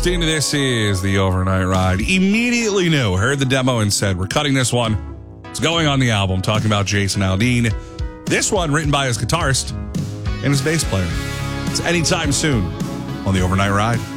Austin. This is the Overnight Ride. Immediately knew, heard the demo and said, we're cutting this one. It's going on the album, talking about Jason Aldean. This one written by his guitarist and his bass player. It's anytime soon on the Overnight Ride.